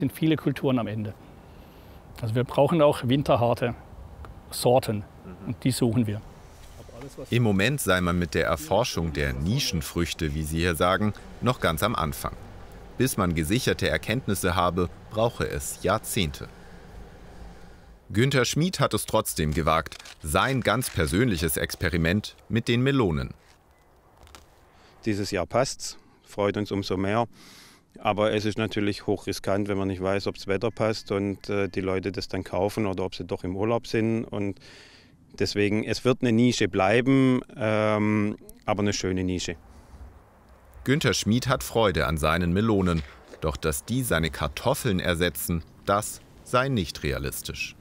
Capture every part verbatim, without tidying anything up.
Es sind viele Kulturen am Ende. Also wir brauchen auch winterharte Sorten und die suchen wir. Im Moment sei man mit der Erforschung der Nischenfrüchte, wie Sie hier sagen, noch ganz am Anfang. Bis man gesicherte Erkenntnisse habe, brauche es Jahrzehnte. Günter Schmid hat es trotzdem gewagt, sein ganz persönliches Experiment mit den Melonen. Dieses Jahr passt's, freut uns umso mehr. Aber es ist natürlich hochriskant, wenn man nicht weiß, ob das Wetter passt und äh, die Leute das dann kaufen oder ob sie doch im Urlaub sind. Und deswegen, es wird eine Nische bleiben, ähm, aber eine schöne Nische. Günter Schmid hat Freude an seinen Melonen. Doch dass die seine Kartoffeln ersetzen, das sei nicht realistisch.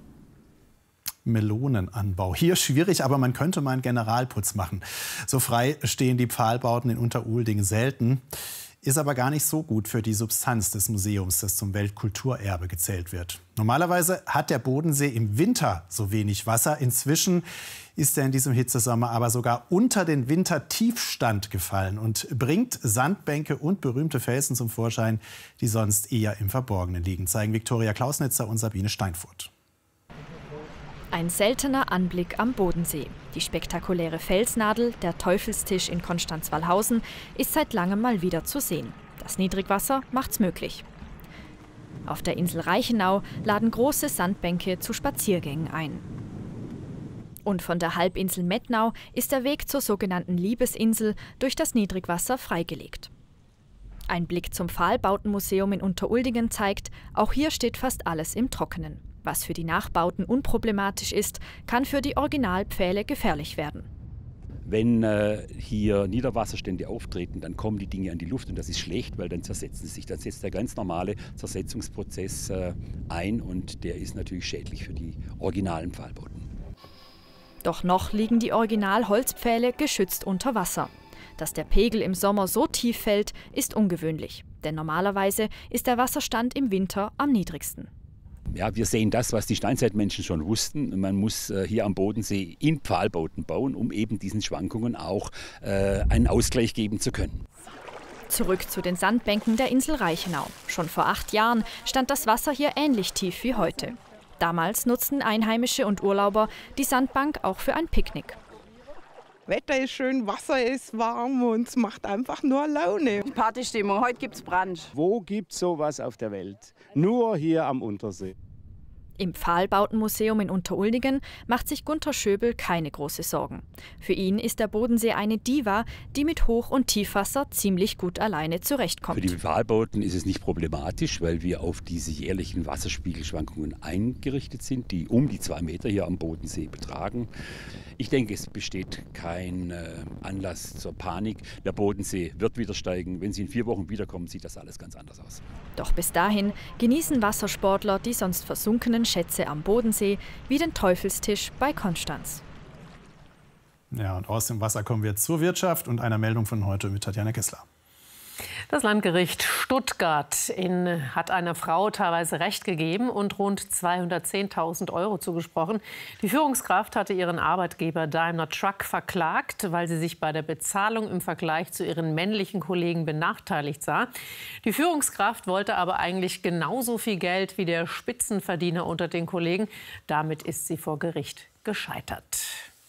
Melonenanbau. Hier schwierig, aber man könnte mal einen Generalputz machen. So frei stehen die Pfahlbauten in Unterulding selten. Ist aber gar nicht so gut für die Substanz des Museums, das zum Weltkulturerbe gezählt wird. Normalerweise hat der Bodensee im Winter so wenig Wasser. Inzwischen ist er in diesem Hitzesommer aber sogar unter den Wintertiefstand gefallen und bringt Sandbänke und berühmte Felsen zum Vorschein, die sonst eher im Verborgenen liegen, zeigen Viktoria Klausnitzer und Sabine Steinfurth. Ein seltener Anblick am Bodensee. Die spektakuläre Felsnadel, der Teufelstisch in Konstanz-Wallhausen, ist seit langem mal wieder zu sehen. Das Niedrigwasser macht's möglich. Auf der Insel Reichenau laden große Sandbänke zu Spaziergängen ein. Und von der Halbinsel Mettnau ist der Weg zur sogenannten Liebesinsel durch das Niedrigwasser freigelegt. Ein Blick zum Pfahlbautenmuseum in Unteruldingen zeigt, auch hier steht fast alles im Trockenen. Was für die Nachbauten unproblematisch ist, kann für die Originalpfähle gefährlich werden. Wenn äh, hier Niederwasserstände auftreten, dann kommen die Dinge an die Luft und das ist schlecht, weil dann zersetzen sie sich. Dann setzt der ganz normale Zersetzungsprozess äh, ein und der ist natürlich schädlich für die originalen Pfahlbauten. Doch noch liegen die Original-Holzpfähle geschützt unter Wasser. Dass der Pegel im Sommer so tief fällt, ist ungewöhnlich. Denn normalerweise ist der Wasserstand im Winter am niedrigsten. Ja, wir sehen das, was die Steinzeitmenschen schon wussten. Man muss äh, hier am Bodensee in Pfahlbauten bauen, um eben diesen Schwankungen auch äh, einen Ausgleich geben zu können. Zurück zu den Sandbänken der Insel Reichenau. Schon vor acht Jahren stand das Wasser hier ähnlich tief wie heute. Damals nutzten Einheimische und Urlauber die Sandbank auch für ein Picknick. Wetter ist schön, Wasser ist warm und es macht einfach nur Laune. Partystimmung, heute gibt's Brunch. Wo gibt's sowas auf der Welt? Nur hier am Untersee. Im Pfahlbautenmuseum in Unteruldingen macht sich Gunter Schöbel keine große Sorgen. Für ihn ist der Bodensee eine Diva, die mit Hoch- und Tiefwasser ziemlich gut alleine zurechtkommt. Für die Pfahlbauten ist es nicht problematisch, weil wir auf diese jährlichen Wasserspiegelschwankungen eingerichtet sind, die um die zwei Meter hier am Bodensee betragen. Ich denke, es besteht kein äh, Anlass zur Panik. Der Bodensee wird wieder steigen. Wenn Sie in vier Wochen wiederkommen, sieht das alles ganz anders aus. Doch bis dahin genießen Wassersportler die sonst versunkenen Schätze am Bodensee wie den Teufelstisch bei Konstanz. Ja, und aus dem Wasser kommen wir zur Wirtschaft und einer Meldung von heute mit Tatjana Kessler. Das Landgericht Stuttgart in, hat einer Frau teilweise Recht gegeben und rund zweihundertzehntausend Euro zugesprochen. Die Führungskraft hatte ihren Arbeitgeber Daimler Truck verklagt, weil sie sich bei der Bezahlung im Vergleich zu ihren männlichen Kollegen benachteiligt sah. Die Führungskraft wollte aber eigentlich genauso viel Geld wie der Spitzenverdiener unter den Kollegen. Damit ist sie vor Gericht gescheitert.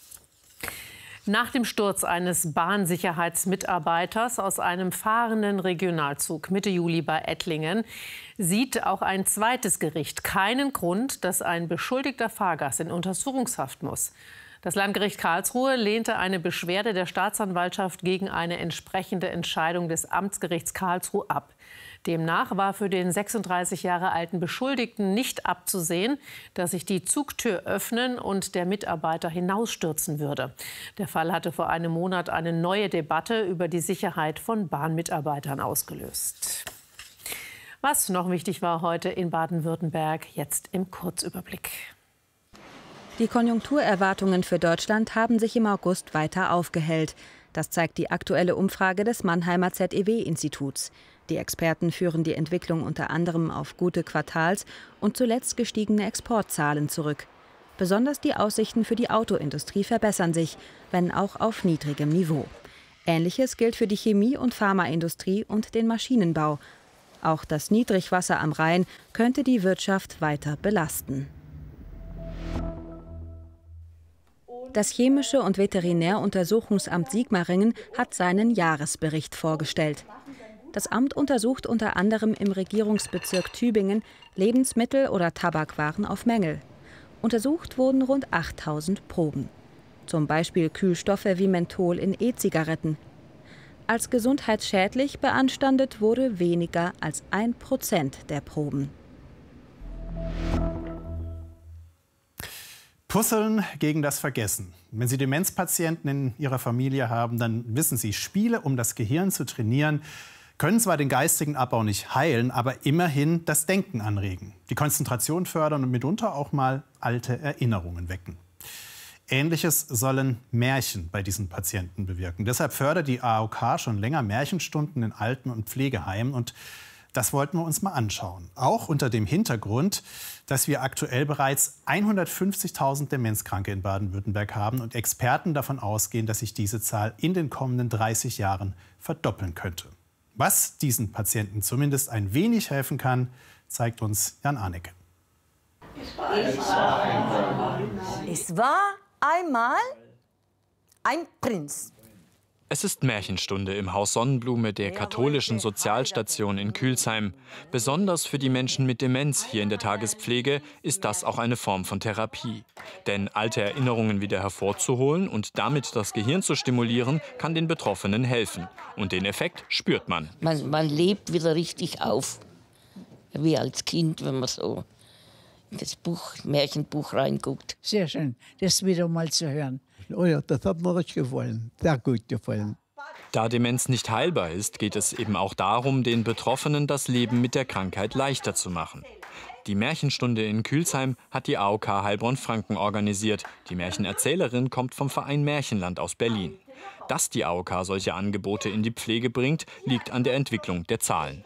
Nach dem Sturz eines Bahnsicherheitsmitarbeiters aus einem fahrenden Regionalzug Mitte Juli bei Ettlingen sieht auch ein zweites Gericht keinen Grund, dass ein beschuldigter Fahrgast in Untersuchungshaft muss. Das Landgericht Karlsruhe lehnte eine Beschwerde der Staatsanwaltschaft gegen eine entsprechende Entscheidung des Amtsgerichts Karlsruhe ab. Demnach war für den sechsunddreißig Jahre alten Beschuldigten nicht abzusehen, dass sich die Zugtür öffnen und der Mitarbeiter hinausstürzen würde. Der Fall hatte vor einem Monat eine neue Debatte über die Sicherheit von Bahnmitarbeitern ausgelöst. Was noch wichtig war heute in Baden-Württemberg, jetzt im Kurzüberblick. Die Konjunkturerwartungen für Deutschland haben sich im August weiter aufgehellt. Das zeigt die aktuelle Umfrage des Mannheimer Z E W-Instituts. Die Experten führen die Entwicklung unter anderem auf gute Quartals- und zuletzt gestiegene Exportzahlen zurück. Besonders die Aussichten für die Autoindustrie verbessern sich, wenn auch auf niedrigem Niveau. Ähnliches gilt für die Chemie- und Pharmaindustrie und den Maschinenbau. Auch das Niedrigwasser am Rhein könnte die Wirtschaft weiter belasten. Das Chemische und Veterinäruntersuchungsamt Sigmaringen hat seinen Jahresbericht vorgestellt. Das Amt untersucht unter anderem im Regierungsbezirk Tübingen Lebensmittel oder Tabakwaren auf Mängel. Untersucht wurden rund achttausend Proben. Zum Beispiel Kühlstoffe wie Menthol in E-Zigaretten. Als gesundheitsschädlich beanstandet wurde weniger als ein Prozent der Proben. Puzzeln gegen das Vergessen. Wenn Sie Demenzpatienten in Ihrer Familie haben, dann wissen Sie, Spiele, um das Gehirn zu trainieren, können zwar den geistigen Abbau nicht heilen, aber immerhin das Denken anregen, die Konzentration fördern und mitunter auch mal alte Erinnerungen wecken. Ähnliches sollen Märchen bei diesen Patienten bewirken. Deshalb fördert die A O K schon länger Märchenstunden in Alten- und Pflegeheimen. Und das wollten wir uns mal anschauen. Auch unter dem Hintergrund, dass wir aktuell bereits hundertfünfzigtausend Demenzkranke in Baden-Württemberg haben und Experten davon ausgehen, dass sich diese Zahl in den kommenden dreißig Jahren verdoppeln könnte. Was diesen Patienten zumindest ein wenig helfen kann, zeigt uns Jan Arnecke. Es war einmal ein Prinz. Es ist Märchenstunde im Haus Sonnenblume der katholischen Sozialstation in Kühlsheim. Besonders für die Menschen mit Demenz hier in der Tagespflege ist das auch eine Form von Therapie. Denn alte Erinnerungen wieder hervorzuholen und damit das Gehirn zu stimulieren, kann den Betroffenen helfen. Und den Effekt spürt man. Man, man lebt wieder richtig auf, wie als Kind, wenn man so in das Buch, Märchenbuch reinguckt. Sehr schön, das wieder mal zu hören. Oh ja, das hat mir richtig gefallen, sehr gut gefallen. Da Demenz nicht heilbar ist, geht es eben auch darum, den Betroffenen das Leben mit der Krankheit leichter zu machen. Die Märchenstunde in Kühlsheim hat die A O K Heilbronn-Franken organisiert. Die Märchenerzählerin kommt vom Verein Märchenland aus Berlin. Dass die A O K solche Angebote in die Pflege bringt, liegt an der Entwicklung der Zahlen.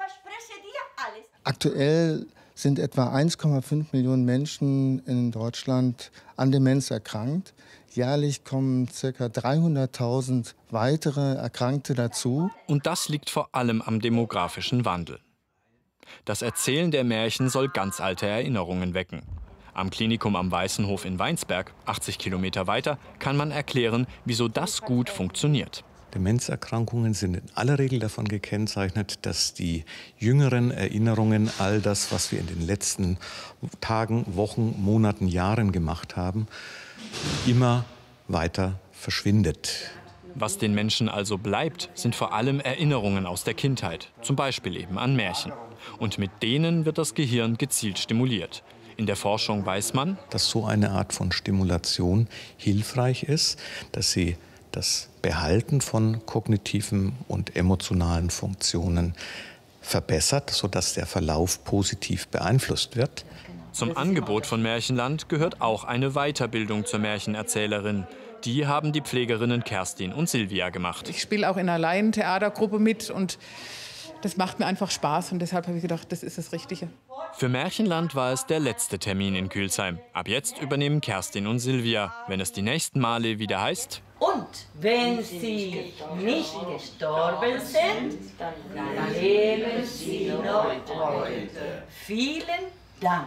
Aktuell sind etwa eins Komma fünf Millionen Menschen in Deutschland an Demenz erkrankt. Jährlich kommen ca. dreihunderttausend weitere Erkrankte dazu. Und das liegt vor allem am demografischen Wandel. Das Erzählen der Märchen soll ganz alte Erinnerungen wecken. Am Klinikum am Weißenhof in Weinsberg, achtzig Kilometer weiter, kann man erklären, wieso das gut funktioniert. Demenzerkrankungen sind in aller Regel davon gekennzeichnet, dass die jüngeren Erinnerungen, all das, was wir in den letzten Tagen, Wochen, Monaten, Jahren gemacht haben, immer weiter verschwindet. Was den Menschen also bleibt, sind vor allem Erinnerungen aus der Kindheit, zum Beispiel eben an Märchen. Und mit denen wird das Gehirn gezielt stimuliert. In der Forschung weiß man, dass so eine Art von Stimulation hilfreich ist, dass sie das Behalten von kognitiven und emotionalen Funktionen verbessert, sodass der Verlauf positiv beeinflusst wird. Zum Angebot von Märchenland gehört auch eine Weiterbildung zur Märchenerzählerin. Die haben die Pflegerinnen Kerstin und Silvia gemacht. Ich spiele auch in einer Laientheatergruppe mit und das macht mir einfach Spaß und deshalb habe ich gedacht, das ist das Richtige. Für Märchenland war es der letzte Termin in Kühlsheim. Ab jetzt übernehmen Kerstin und Silvia, wenn es die nächsten Male wieder heißt: Und wenn Sie nicht gestorben sind, dann leben Sie noch heute. Vielen Dank.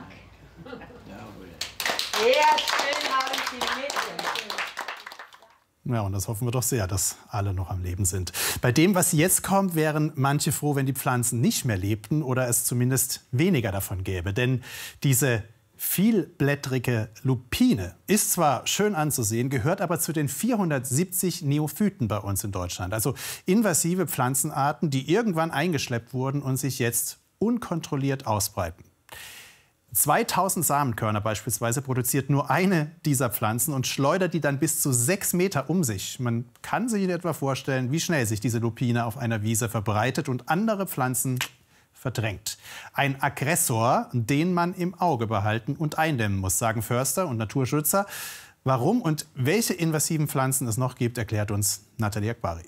Sehr schön haben Sie mitgemacht. Ja, und das hoffen wir doch sehr, dass alle noch am Leben sind. Bei dem, was jetzt kommt, wären manche froh, wenn die Pflanzen nicht mehr lebten oder es zumindest weniger davon gäbe. Denn diese vielblättrige Lupine ist zwar schön anzusehen, gehört aber zu den vierhundertsiebzig Neophyten bei uns in Deutschland. Also invasive Pflanzenarten, die irgendwann eingeschleppt wurden und sich jetzt unkontrolliert ausbreiten. zweitausend Samenkörner beispielsweise produziert nur eine dieser Pflanzen und schleudert die dann bis zu sechs Meter um sich. Man kann sich in etwa vorstellen, wie schnell sich diese Lupine auf einer Wiese verbreitet und andere Pflanzen verdrängt. Ein Aggressor, den man im Auge behalten und eindämmen muss, sagen Förster und Naturschützer. Warum und welche invasiven Pflanzen es noch gibt, erklärt uns Nathalie Akbari.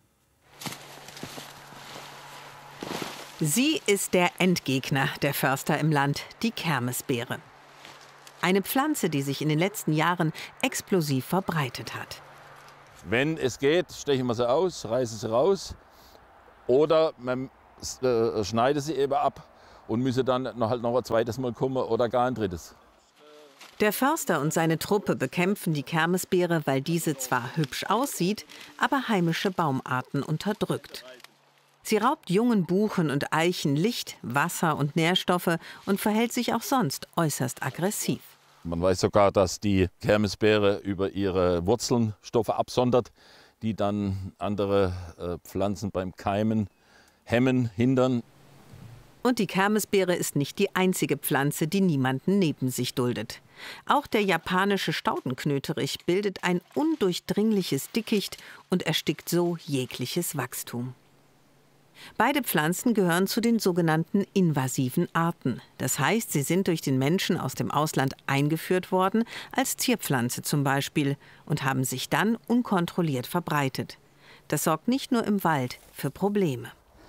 Sie ist der Endgegner der Förster im Land, die Kermesbeere. Eine Pflanze, die sich in den letzten Jahren explosiv verbreitet hat. Wenn es geht, stechen wir sie aus, reißen sie raus. Oder man äh, schneiden sie eben ab und müssen dann noch, halt noch ein zweites Mal kommen oder gar ein drittes. Der Förster und seine Truppe bekämpfen die Kermesbeere, weil diese zwar hübsch aussieht, aber heimische Baumarten unterdrückt. Sie raubt jungen Buchen und Eichen Licht, Wasser und Nährstoffe und verhält sich auch sonst äußerst aggressiv. Man weiß sogar, dass die Kermesbeere über ihre Wurzeln Stoffe absondert, die dann andere äh, Pflanzen beim Keimen hemmen, hindern. Und die Kermesbeere ist nicht die einzige Pflanze, die niemanden neben sich duldet. Auch der japanische Staudenknöterich bildet ein undurchdringliches Dickicht und erstickt so jegliches Wachstum. Beide Pflanzen gehören zu den sogenannten invasiven Arten. Das heißt, sie sind durch den Menschen aus dem Ausland eingeführt worden, als Zierpflanze zum Beispiel, und haben sich dann unkontrolliert verbreitet. Das sorgt nicht nur im Wald für Probleme.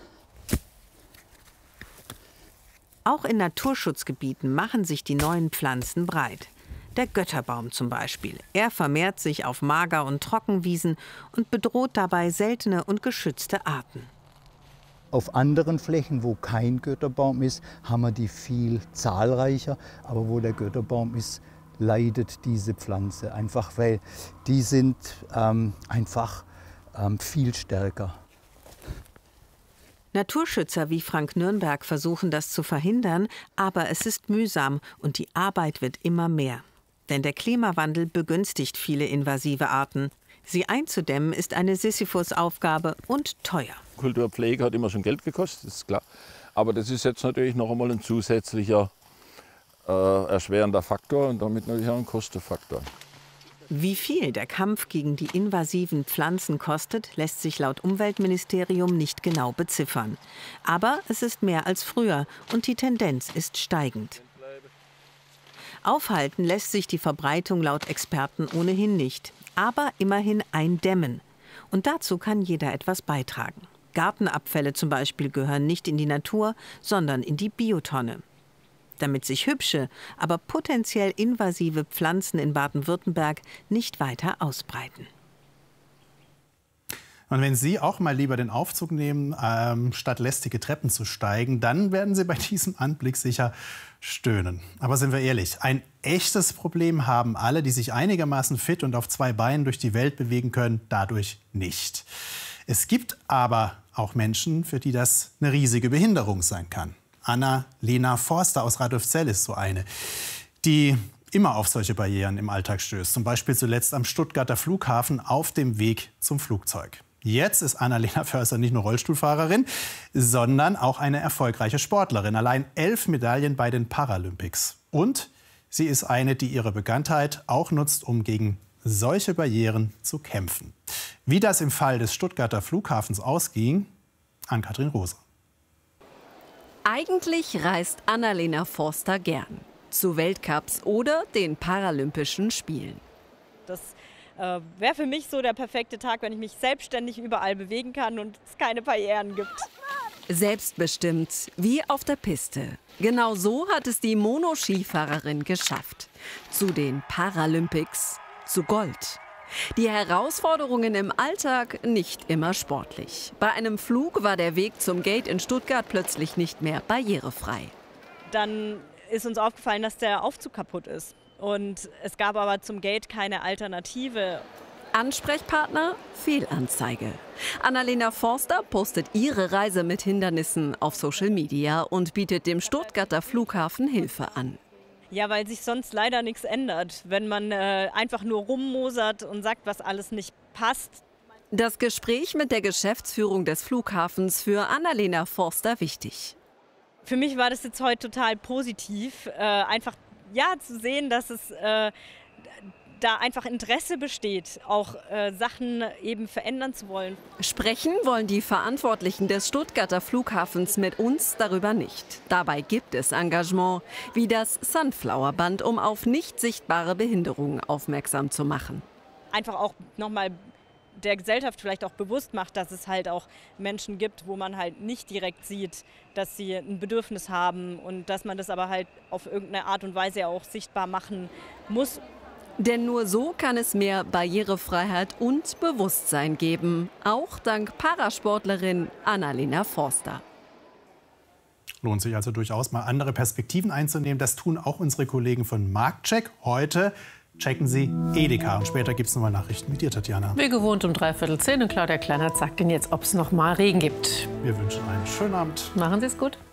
Auch in Naturschutzgebieten machen sich die neuen Pflanzen breit. Der Götterbaum zum Beispiel. Er vermehrt sich auf Mager- und Trockenwiesen und bedroht dabei seltene und geschützte Arten. Auf anderen Flächen, wo kein Götterbaum ist, haben wir die viel zahlreicher. Aber wo der Götterbaum ist, leidet diese Pflanze. Einfach weil die sind ähm, einfach ähm, viel stärker. Naturschützer wie Frank Nürnberg versuchen das zu verhindern, aber es ist mühsam und die Arbeit wird immer mehr. Denn der Klimawandel begünstigt viele invasive Arten. Sie einzudämmen ist eine Sisyphus-Aufgabe und teuer. Kulturpflege hat immer schon Geld gekostet, ist klar. Aber das ist jetzt natürlich noch einmal ein zusätzlicher äh, erschwerender Faktor und damit natürlich auch ein Kostenfaktor. Wie viel der Kampf gegen die invasiven Pflanzen kostet, lässt sich laut Umweltministerium nicht genau beziffern. Aber es ist mehr als früher und die Tendenz ist steigend. Aufhalten lässt sich die Verbreitung laut Experten ohnehin nicht, aber immerhin eindämmen. Und dazu kann jeder etwas beitragen. Gartenabfälle zum Beispiel gehören nicht in die Natur, sondern in die Biotonne. Damit sich hübsche, aber potenziell invasive Pflanzen in Baden-Württemberg nicht weiter ausbreiten. Und wenn Sie auch mal lieber den Aufzug nehmen, ähm, statt lästige Treppen zu steigen, dann werden Sie bei diesem Anblick sicher stöhnen. Aber sind wir ehrlich, ein echtes Problem haben alle, die sich einigermaßen fit und auf zwei Beinen durch die Welt bewegen können, dadurch nicht. Es gibt aber auch Menschen, für die das eine riesige Behinderung sein kann. Anna-Lena Forster aus Radolfzell ist so eine, die immer auf solche Barrieren im Alltag stößt. Zum Beispiel zuletzt am Stuttgarter Flughafen auf dem Weg zum Flugzeug. Jetzt ist Anna-Lena Forster nicht nur Rollstuhlfahrerin, sondern auch eine erfolgreiche Sportlerin. Allein elf Medaillen bei den Paralympics. Und sie ist eine, die ihre Bekanntheit auch nutzt, um gegen solche Barrieren zu kämpfen. Wie das im Fall des Stuttgarter Flughafens ausging, an Katrin Rose. Eigentlich reist Anna-Lena Forster gern zu Weltcups oder den Paralympischen Spielen. Das äh, wäre für mich so der perfekte Tag, wenn ich mich selbstständig überall bewegen kann und es keine Barrieren gibt. Selbstbestimmt, wie auf der Piste. Genau so hat es die Monoskifahrerin geschafft. Zu den Paralympics, zu Gold. Die Herausforderungen im Alltag nicht immer sportlich. Bei einem Flug war der Weg zum Gate in Stuttgart plötzlich nicht mehr barrierefrei. Dann ist uns aufgefallen, dass der Aufzug kaputt ist. Und es gab aber zum Gate keine Alternative. Ansprechpartner? Fehlanzeige. Anna-Lena Forster postet ihre Reise mit Hindernissen auf Social Media und bietet dem Stuttgarter Flughafen Hilfe an. Ja, weil sich sonst leider nichts ändert, wenn man äh, einfach nur rummosert und sagt, was alles nicht passt. Das Gespräch mit der Geschäftsführung des Flughafens für Anna-Lena Forster wichtig. Für mich war das jetzt heute total positiv, äh, einfach ja, zu sehen, dass es äh, da einfach Interesse besteht, auch äh, Sachen eben verändern zu wollen. Sprechen wollen die Verantwortlichen des Stuttgarter Flughafens mit uns darüber nicht. Dabei gibt es Engagement, wie das Sunflower Band, um auf nicht sichtbare Behinderungen aufmerksam zu machen. Einfach auch nochmal der Gesellschaft vielleicht auch bewusst macht, dass es halt auch Menschen gibt, wo man halt nicht direkt sieht, dass sie ein Bedürfnis haben und dass man das aber halt auf irgendeine Art und Weise auch sichtbar machen muss. Denn nur so kann es mehr Barrierefreiheit und Bewusstsein geben, auch dank Parasportlerin Anna-Lena Forster. Lohnt sich also durchaus mal andere Perspektiven einzunehmen. Das tun auch unsere Kollegen von Marktcheck. Heute checken Sie Edeka. Und später gibt es nochmal Nachrichten mit dir, Tatjana. Wie gewohnt um dreiviertel zehn. Und Claudia Kleinert sagt Ihnen jetzt, ob es noch mal Regen gibt. Wir wünschen einen schönen Abend. Machen Sie es gut.